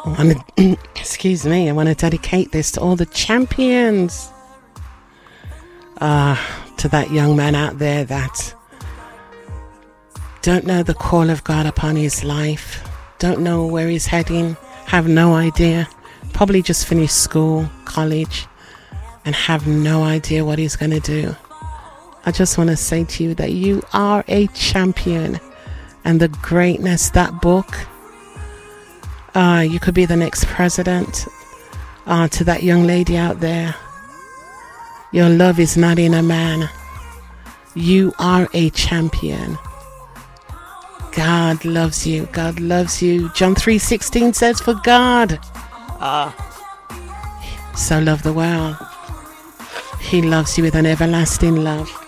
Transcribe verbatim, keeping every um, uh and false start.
I want to, excuse me, I want to dedicate this to all the champions. Uh, to that young man out there that don't know the call of God upon his life, don't know where he's heading, have no idea, probably just finished school, college, and have no idea what he's going to do. I just want to say to you that you are a champion, and the greatness, that book, uh, you could be the next president. Uh, to that young lady out there, your love is not in a man. You are a champion. God loves you. God loves you. John three sixteen says, for God uh, so loved the world. He loves you with an everlasting love.